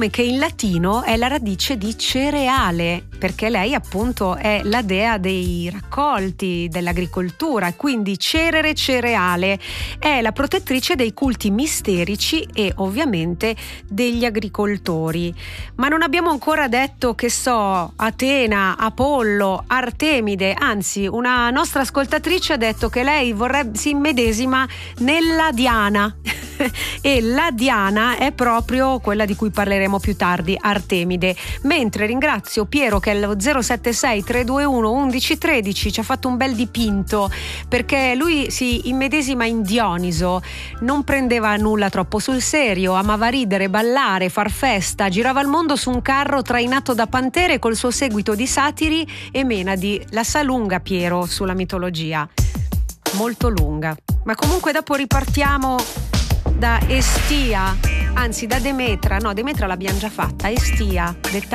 nome che in latino è la radice di cereale, perché lei appunto è la dea dei raccolti, dell'agricoltura, quindi Cerere Cereale è la protettrice dei culti misterici e ovviamente degli agricoltori. Ma non abbiamo ancora detto, che so, Atena, Apollo, Artemide, anzi una nostra ascoltatrice ha detto che lei si immedesima nella Diana e la Diana è proprio quella di cui parleremo più tardi, Artemide. Mentre ringrazio Piero che allo 076 321 1113 ci ha fatto un bel dipinto, perché lui si immedesima in Dioniso, non prendeva nulla troppo sul serio, amava ridere, ballare, far festa, girava il mondo su un carro trainato da pantere col suo seguito di satiri e menadi. La sa lunga Piero sulla mitologia, molto lunga, ma comunque dopo ripartiamo da Estia, anzi da Demetra, no, Demetra l'abbiamo già fatta, Estia, detta